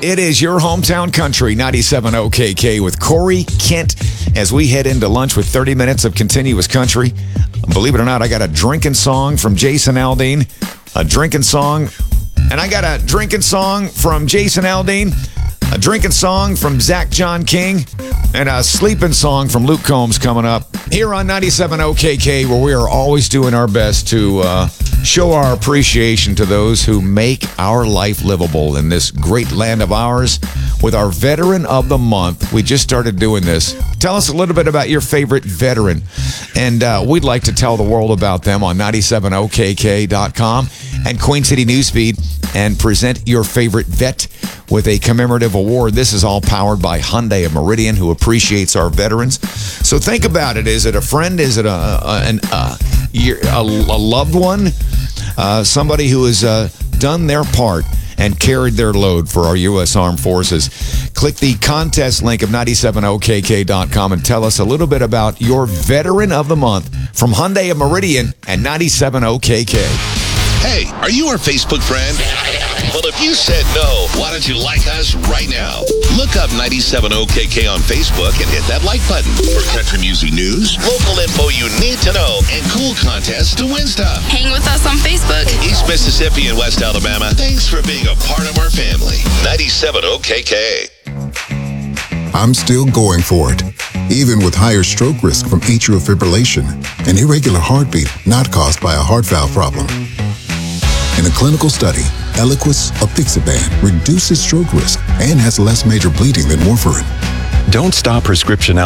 It is your hometown country, 97 OKK with Corey Kent as we head into lunch with 30 minutes of continuous country. Believe it or not, I got a drinking song from Jason Aldean, a drinking song, and I got a drinking song from Jason Aldean, a drinking song from Zach John King, and a sleeping song from Luke Combs coming up here on 97 OKK, where we are always doing our best to show our appreciation to those who make our life livable in this great land of ours with our Veteran of the Month. We just started doing this. Tell us a little bit about your favorite veteran, and we'd like to tell the world about them on 97okk.com and Queen City Newsfeed and present your favorite vet with a commemorative award. This is all powered by Hyundai of Meridian, who appreciates our veterans. So think about it. Is it a friend? Is it a loved one? Somebody who has done their part and carried their load for our U.S. Armed Forces. Click the contest link of 97okk.com and tell us a little bit about your Veteran of the Month from Hyundai of Meridian and 97okk. Hey, are you our Facebook friend? Well, if you said no, why don't you like us right now? Look up 97OKK on Facebook and hit that like button for country music news, local info you need to know, and cool contests to win stuff. Hang with us on Facebook. East Mississippi and West Alabama, thanks for being a part of our family. 97OKK. I'm still going for it, even with higher stroke risk from atrial fibrillation, an irregular heartbeat not caused by a heart valve problem. In a clinical study, Eliquis apixaban reduces stroke risk and has less major bleeding than warfarin. Don't stop prescription